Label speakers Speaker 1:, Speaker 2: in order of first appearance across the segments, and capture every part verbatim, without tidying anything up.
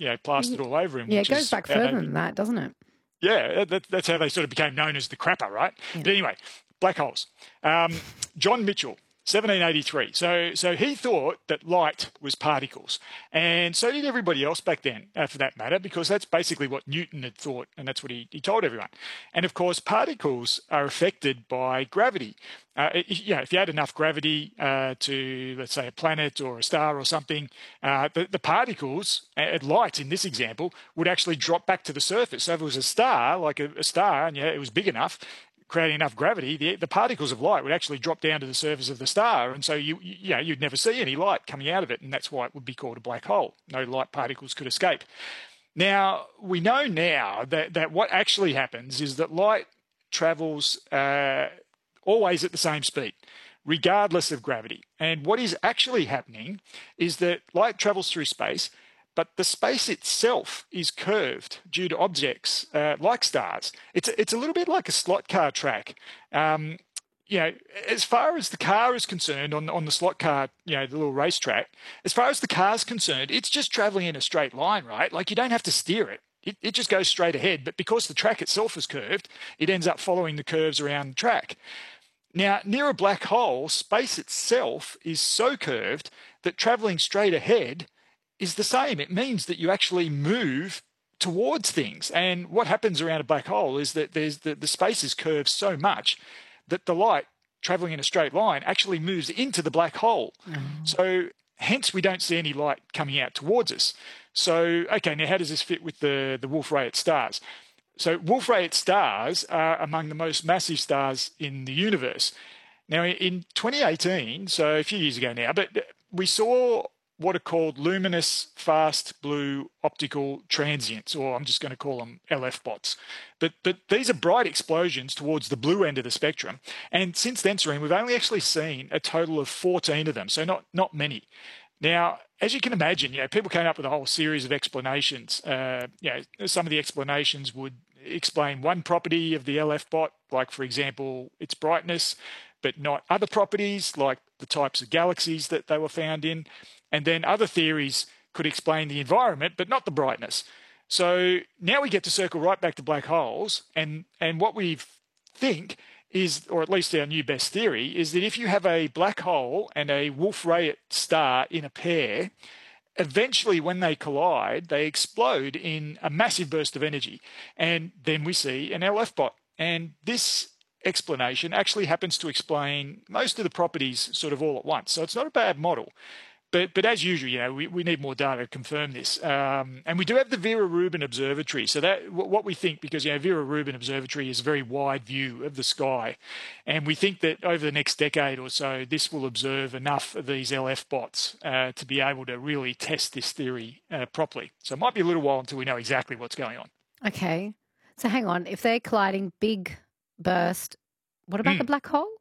Speaker 1: you know, plastered all over him.
Speaker 2: Yeah,
Speaker 1: which
Speaker 2: it goes
Speaker 1: is
Speaker 2: back
Speaker 1: how
Speaker 2: further
Speaker 1: they,
Speaker 2: than that, doesn't it?
Speaker 1: yeah, that, that's how they sort of became known as the crapper, right?
Speaker 2: Yeah.
Speaker 1: But anyway, black holes. Um, John Mitchell, seventeen eighty-three. So, so he thought that light was particles, and so did everybody else back then, uh, for that matter, because that's basically what Newton had thought, and that's what he, he told everyone. And of course, particles are affected by gravity. Uh, it, you know, if you had enough gravity uh, to, let's say, a planet or a star or something, uh, the, the particles, uh, light in this example, would actually drop back to the surface. So if it was a star, like a, a star, and yeah, it was big enough, creating enough gravity, the, the particles of light would actually drop down to the surface of the star, and so you, you, you know, you'd never see any light coming out of it, and that's why it would be called a black hole. No light particles could escape. Now, we know now that, that what actually happens is that light travels uh, always at the same speed, regardless of gravity. And what is actually happening is that light travels through space, but the space itself is curved due to objects uh, like stars. It's, it's a little bit like a slot car track. Um, you know, as far as the car is concerned on, on the slot car, you know, the little racetrack, as far as the car's concerned, it's just traveling in a straight line, right? Like you don't have to steer it. It, it just goes straight ahead. But because the track itself is curved, it ends up following the curves around the track. Now, near a black hole, space itself is so curved that traveling straight ahead is the same. It means that you actually move towards things. And what happens around a black hole is that there's the, the space is curved so much that the light traveling in a straight line actually moves into the black hole. Mm. So hence we don't see any light coming out towards us. So, okay, now how does this fit with the, the Wolf-Rayet stars? So Wolf-Rayet stars are among the most massive stars in the universe. Now, in twenty eighteen, so a few years ago now, but we saw what are called luminous fast blue optical transients, or I'm just going to call them L F bots. But, but these are bright explosions towards the blue end of the spectrum. And since then, Serene, we've only actually seen a total of fourteen of them, so not, not many. Now, as you can imagine, you know, people came up with a whole series of explanations. Uh, you know, some of the explanations would explain one property of the L F bot, like, for example, its brightness, but not other properties, like the types of galaxies that they were found in. And then other theories could explain the environment, but not the brightness. So now we get to circle right back to black holes, and, and what we think is, or at least our new best theory, is that if you have a black hole and a Wolf-Rayet star in a pair, eventually when they collide, they explode in a massive burst of energy. And then we see an L F bot. And this explanation actually happens to explain most of the properties sort of all at once. So it's not a bad model. But but as usual, you know, we, we need more data to confirm this. Um, and we do have the Vera Rubin Observatory. So that what we think, because, you know, Vera Rubin Observatory is a very wide view of the sky. And we think that over the next decade or so, this will observe enough of these L F bots uh, to be able to really test this theory uh, properly. So it might be a little while until we know exactly what's going on.
Speaker 2: Okay. So hang on. If they're colliding big burst, what about mm. the black hole?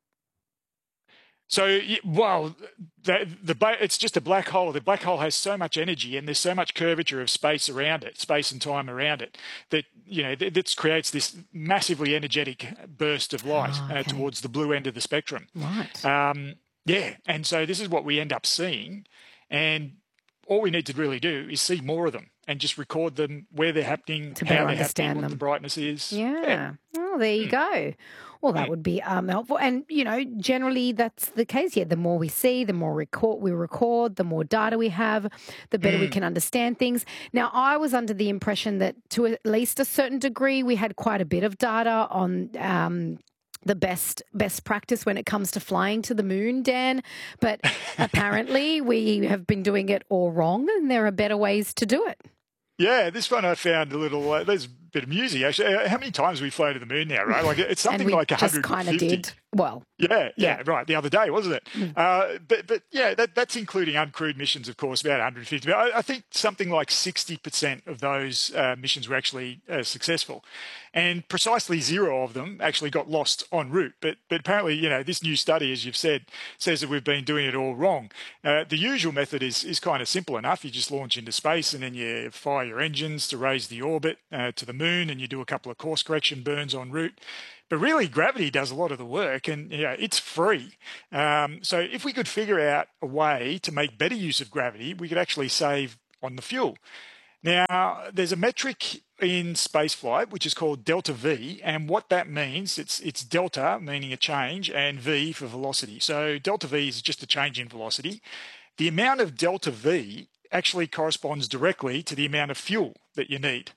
Speaker 1: So, well, the, the it's just a black hole. The black hole has so much energy, and there's so much curvature of space around it, space and time around it, that, you know, that, that creates this massively energetic burst of light oh, okay. uh, towards the blue end of the spectrum.
Speaker 2: Right.
Speaker 1: Um, yeah, and so this is what we end up seeing, and all we need to really do is see more of them and just record them, where they're happening,
Speaker 2: to
Speaker 1: how they're
Speaker 2: understand
Speaker 1: happening,
Speaker 2: them.
Speaker 1: What the brightness is.
Speaker 2: Yeah. yeah. Oh, there you mm. go. Well, that would be um, helpful. And, you know, generally that's the case. Yeah, the more we see, the more record, we record, the more data we have, the better mm. we can understand things. Now, I was under the impression that to at least a certain degree, we had quite a bit of data on um, the best best practice when it comes to flying to the moon, Dan. But apparently we have been doing it all wrong, and there are better ways to do it.
Speaker 1: Yeah, this one I found a little, uh, there's a bit amusing, actually. How many times have we flown to the moon now, right? Like, it's something like one hundred fifty.
Speaker 2: And we just kind of did. Well.
Speaker 1: Yeah, yeah, yeah, right. The other day, wasn't it? Mm. Uh, but, but yeah, that, that's including uncrewed missions, of course, about one hundred fifty. But I, I think something like sixty percent of those uh, missions were actually uh, successful. And precisely zero of them actually got lost en route. But, but apparently, you know, this new study, as you've said, says that we've been doing it all wrong. Uh, the usual method is, is kind of simple enough. You just launch into space and then you fire your engines to raise the orbit uh, to the moon, and you do a couple of course correction burns en route. But really, gravity does a lot of the work, and, you know, it's free. Um, so if we could figure out a way to make better use of gravity, we could actually save on the fuel. Now, there's a metric in spaceflight which is called delta V, and what that means, it's it's delta meaning a change and V for velocity. So delta V is just a change in velocity. The amount of delta V actually corresponds directly to the amount of fuel that you need.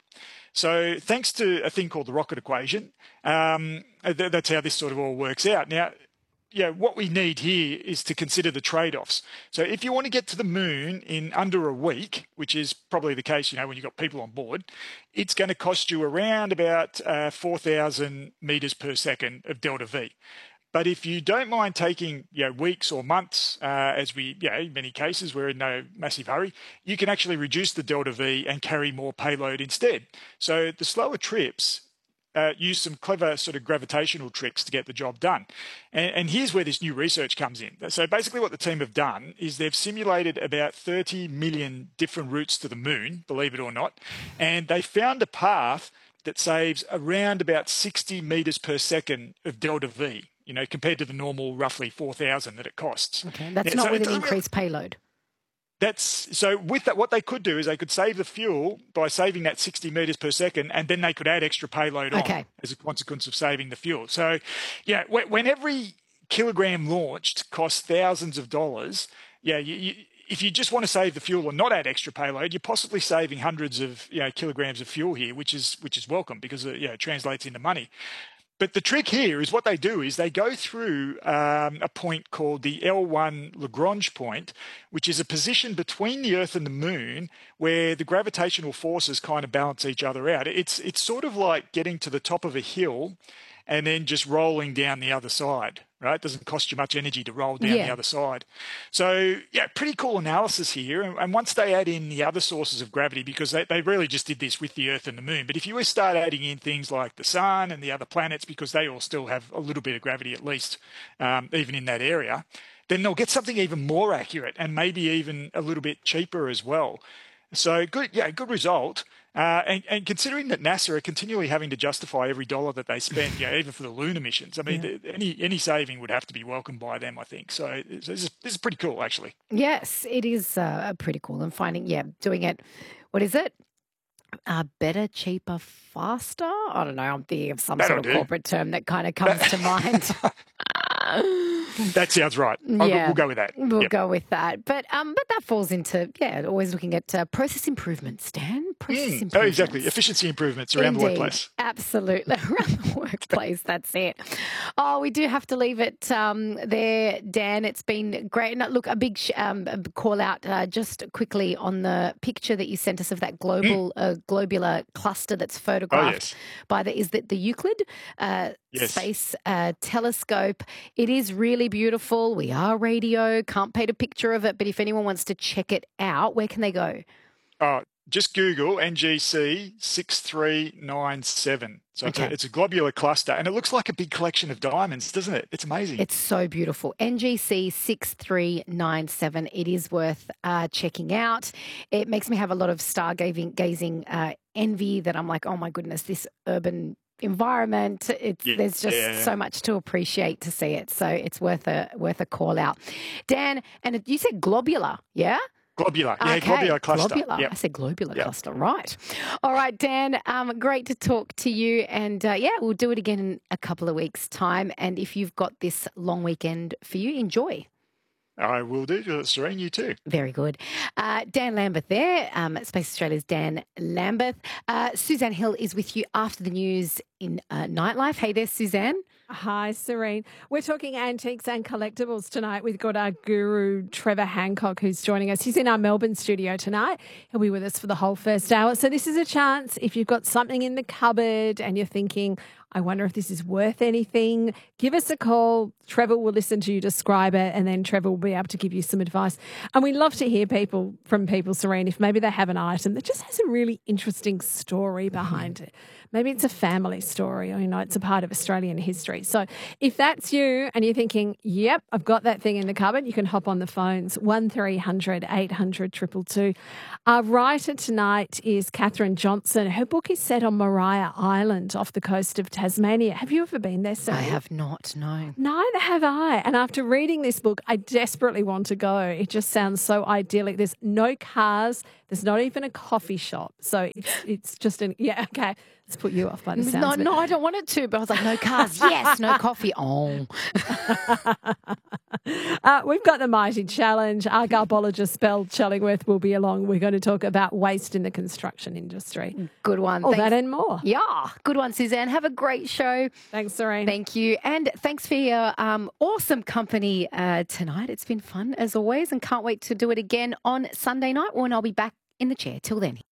Speaker 1: So thanks to a thing called the rocket equation, um, th- that's how this sort of all works out. Now, yeah, what we need here is to consider the trade-offs. So if you want to get to the moon in under a week, which is probably the case, you know, when you've got people on board, it's going to cost you around about uh, four thousand meters per second of delta V. But if you don't mind taking, you know, weeks or months, uh, as we, you know, in many cases, we're in no massive hurry, you can actually reduce the delta V and carry more payload instead. So the slower trips Uh, use some clever sort of gravitational tricks to get the job done. And, and here's where this new research comes in. So basically what the team have done is they've simulated about thirty million different routes to the moon, believe it or not, and they found a path that saves around about sixty meters per second of delta V, you know, compared to the normal roughly four thousand that it costs.
Speaker 2: Okay, that's
Speaker 1: now,
Speaker 2: not
Speaker 1: so
Speaker 2: with an increased payload.
Speaker 1: That's so with that, what they could do is they could save the fuel by saving that sixty meters per second, and then they could add extra payload
Speaker 2: okay.
Speaker 1: on as a consequence of saving the fuel. So, yeah, when every kilogram launched costs thousands of dollars, yeah, you, you, if you just want to save the fuel and not add extra payload, you're possibly saving hundreds of you know kilograms of fuel here, which is which is welcome because it, you know, it translates into money. But the trick here is what they do is they go through um, a point called the L one Lagrange point, which is a position between the Earth and the Moon where the gravitational forces kind of balance each other out. It's it's sort of like getting to the top of a hill and then just rolling down the other side, right? It doesn't cost you much energy to roll down
Speaker 2: yeah.
Speaker 1: the other side. So, yeah, pretty cool analysis here. And, and once they add in the other sources of gravity, because they, they really just did this with the Earth and the Moon, but if you start adding in things like the Sun and the other planets, because they all still have a little bit of gravity at least, um, even in that area, then they'll get something even more accurate and maybe even a little bit cheaper as well. So, good, yeah, good result. Uh, and, and considering that NASA are continually having to justify every dollar that they spend, you know, even for the lunar missions, I mean, yeah. the, any any saving would have to be welcomed by them, I think. So this is, this is pretty cool, actually.
Speaker 2: Yes, it is uh, pretty cool. And finding, yeah, doing it, what is it? Uh, better, cheaper, faster? I don't know. I'm thinking of some
Speaker 1: That'll
Speaker 2: sort of
Speaker 1: do.
Speaker 2: corporate term that kind of comes to mind.
Speaker 1: That sounds right.
Speaker 2: Yeah,
Speaker 1: we'll go with that.
Speaker 2: We'll
Speaker 1: yep.
Speaker 2: go with that. But um, but that falls into, yeah, always looking at uh, process improvements, Dan. Process
Speaker 1: mm.
Speaker 2: improvements.
Speaker 1: Oh, exactly. Efficiency improvements around
Speaker 2: Indeed.
Speaker 1: the workplace.
Speaker 2: Absolutely. Around the workplace. That's it. Oh, we do have to leave it um, there, Dan. It's been great. Now, look, a big sh- um, a call out uh, just quickly on the picture that you sent us of that global mm. uh, globular cluster that's photographed
Speaker 1: oh, yes.
Speaker 2: by the, is that the Euclid uh,
Speaker 1: yes.
Speaker 2: Space uh, Telescope. It is really beautiful. We are radio. Can't paint a picture of it, but if anyone wants to check it out, where can they go?
Speaker 1: Oh, just Google N G C six three nine seven. So
Speaker 2: okay.
Speaker 1: it's, a, it's a globular cluster, and it looks like a big collection of diamonds, doesn't it? It's amazing.
Speaker 2: It's so beautiful. N G C six three nine seven. It is worth uh, checking out. It makes me have a lot of stargazing gazing, uh, envy that I'm like, oh my goodness, this urban environment. It's
Speaker 1: yeah,
Speaker 2: there's just
Speaker 1: yeah.
Speaker 2: so much to appreciate to see it. So it's worth a worth a call out. Dan, and you said globular, yeah?
Speaker 1: Globular, yeah,
Speaker 2: okay.
Speaker 1: globular cluster.
Speaker 2: Globular.
Speaker 1: Yep.
Speaker 2: I said globular
Speaker 1: yep.
Speaker 2: cluster, right. All right, Dan, um, great to talk to you. And, uh, yeah, we'll do it again in a couple of weeks' time. And if you've got this long weekend for you, enjoy.
Speaker 1: I will do. Serene, you too.
Speaker 2: Very good. Uh, Dan Lambeth there, um, Space Australia's Dan Lambeth. Uh, Suzanne Hill is with you after the news in uh, Nightlife. Hey there, Suzanne.
Speaker 3: Hi, Serene. We're talking antiques and collectibles tonight. We've got our guru, Trevor Hancock, who's joining us. He's in our Melbourne studio tonight. He'll be with us for the whole first hour. So this is a chance, if you've got something in the cupboard and you're thinking, I wonder if this is worth anything, give us a call. Trevor will listen to you describe it, and then Trevor will be able to give you some advice. And we love to hear people from people, Serene, if maybe they have an item that just has a really interesting story behind it. Maybe it's a family story, or, you know, it's a part of Australian history. So if that's you and you're thinking, yep, I've got that thing in the cupboard, you can hop on the phones, one three hundred eight hundred two two two. Our writer tonight is Catherine Johnson. Her book is set on Maria Island off the coast of Tasmania. Have you ever been there, Sarah?
Speaker 2: I have not, no.
Speaker 3: Neither have I. And after reading this book, I desperately want to go. It just sounds so idyllic. There's no cars. There's not even a coffee shop. So it's it's just an, yeah, okay. Let's put you off by the sounds
Speaker 2: No,
Speaker 3: of it.
Speaker 2: no, I don't want it to, but I was like, no cars, yes, no coffee. Oh.
Speaker 3: uh, we've got the Mighty Challenge. Our garbologist, Belle Chellingworth, will be along. We're going to talk about waste in the construction industry.
Speaker 2: Good one.
Speaker 3: All
Speaker 2: Thanks.
Speaker 3: that and more.
Speaker 2: Yeah, good one, Suzanne. Have a great show.
Speaker 3: Thanks, Serene.
Speaker 2: Thank you. And thanks for your um, awesome company uh, tonight. It's been fun, as always, and can't wait to do it again on Sunday night when I'll be back in the chair. Till then.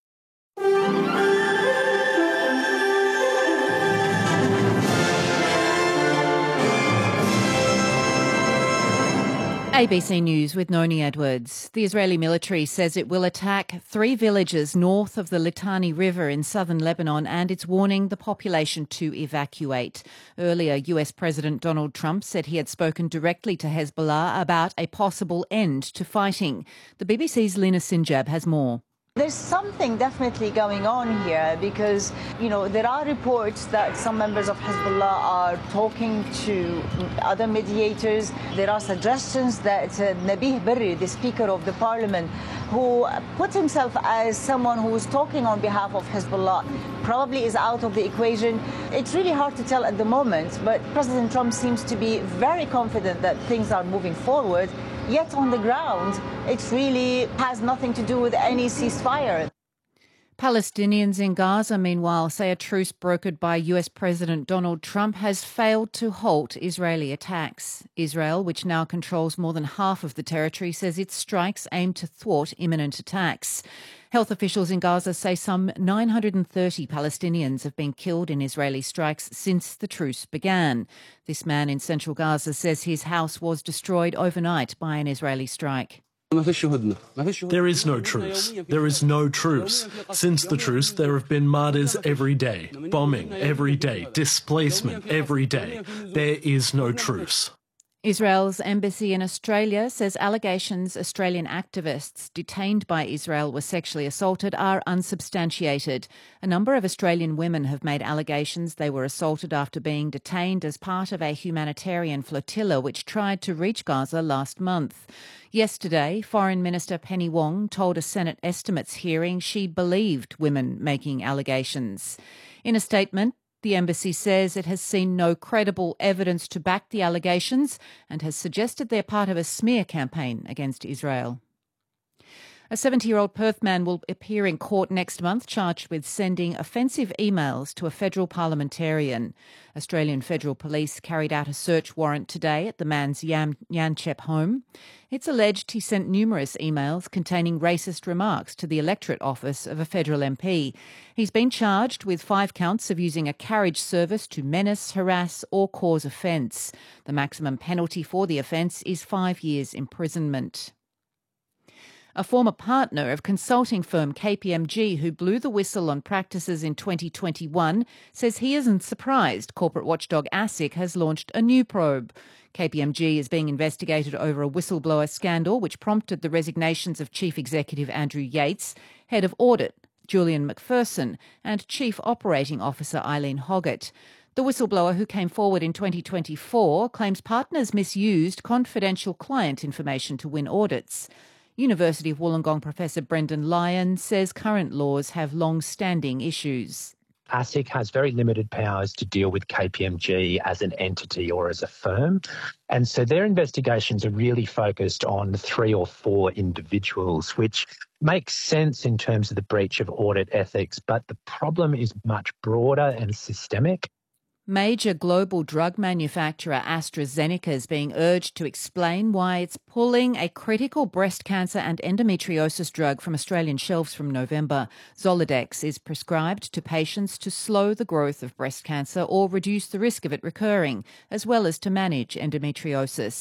Speaker 4: A B C News with Noni Edwards. The Israeli military says it will attack three villages north of the Litani River in southern Lebanon, and it's warning the population to evacuate. Earlier, U S President Donald Trump said he had spoken directly to Hezbollah about a possible end to fighting. The B B C's Lina Sinjab has more.
Speaker 5: There's something definitely going on here because, you know, there are reports that some members of Hezbollah are talking to other mediators. There are suggestions that uh, Nabih Berri, the Speaker of the Parliament, who puts himself as someone who is talking on behalf of Hezbollah, probably is out of the equation. It's really hard to tell at the moment, but President Trump seems to be very confident that things are moving forward. Yet on the ground, it really has nothing to do with any ceasefire.
Speaker 4: Palestinians in Gaza, meanwhile, say a truce brokered by U S President Donald Trump has failed to halt Israeli attacks. Israel, which now controls more than half of the territory, says its strikes aim to thwart imminent attacks. Health officials in Gaza say some nine hundred thirty Palestinians have been killed in Israeli strikes since the truce began. This man in central Gaza says his house was destroyed overnight by an Israeli strike.
Speaker 6: There is no truce. There is no truce. Since the truce, there have been murders every day, bombing every day, displacement every day. There is no truce.
Speaker 4: Israel's embassy in Australia says allegations Australian activists detained by Israel were sexually assaulted are unsubstantiated. A number of Australian women have made allegations they were assaulted after being detained as part of a humanitarian flotilla which tried to reach Gaza last month. Yesterday, Foreign Minister Penny Wong told a Senate estimates hearing she believed women making allegations. In a statement, the embassy says it has seen no credible evidence to back the allegations and has suggested they're part of a smear campaign against Israel. A seventy-year-old Perth man will appear in court next month charged with sending offensive emails to a federal parliamentarian. Australian Federal Police carried out a search warrant today at the man's Yan- Yanchep home. It's alleged he sent numerous emails containing racist remarks to the electorate office of a federal M P. He's been charged with five counts of using a carriage service to menace, harass or cause offence. The maximum penalty for the offence is five years imprisonment. A former partner of consulting firm K P M G who blew the whistle on practices in twenty twenty-one says he isn't surprised corporate watchdog ASIC has launched a new probe. K P M G is being investigated over a whistleblower scandal which prompted the resignations of Chief Executive Andrew Yates, Head of Audit Julian McPherson and Chief Operating Officer Eileen Hoggett. The whistleblower, who came forward in twenty twenty-four, claims partners misused confidential client information to win audits. University of Wollongong Professor Brendan Lyon says current laws have long-standing issues.
Speaker 7: ASIC has very limited powers to deal with K P M G as an entity or as a firm. And so their investigations are really focused on three or four individuals, which makes sense in terms of the breach of audit ethics. But the problem is much broader and systemic.
Speaker 4: Major global drug manufacturer AstraZeneca is being urged to explain why it's pulling a critical breast cancer and endometriosis drug from Australian shelves from November. Zoladex is prescribed to patients to slow the growth of breast cancer or reduce the risk of it recurring, as well as to manage endometriosis.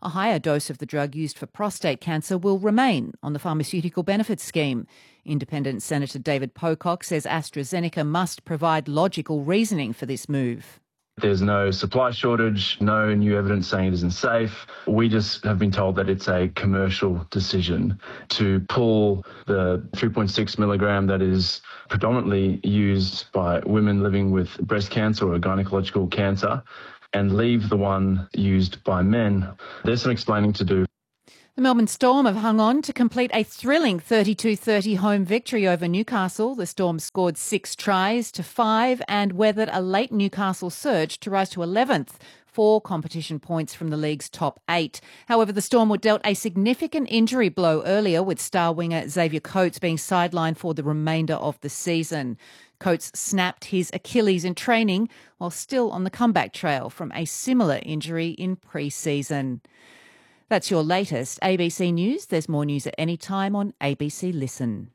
Speaker 4: A higher dose of the drug used for prostate cancer will remain on the pharmaceutical benefits scheme. Independent Senator David Pocock says AstraZeneca must provide logical reasoning for this move.
Speaker 8: There's no supply shortage, no new evidence saying it isn't safe. We just have been told that it's a commercial decision to pull the three point six milligram that is predominantly used by women living with breast cancer or gynecological cancer and leave the one used by men. There's some explaining to do.
Speaker 4: The Melbourne Storm have hung on to complete a thrilling thirty-two thirty home victory over Newcastle. The Storm scored six tries to five and weathered a late Newcastle surge to rise to eleventh, four competition points from the league's top eight. However, the Storm were dealt a significant injury blow earlier, with star winger Xavier Coates being sidelined for the remainder of the season. Coates snapped his Achilles in training while still on the comeback trail from a similar injury in pre-season. That's your latest A B C News. There's more news at any time on A B C Listen.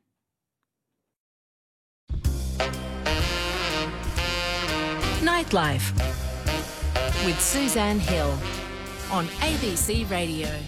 Speaker 9: Nightlife with Suzanne Hill on A B C Radio.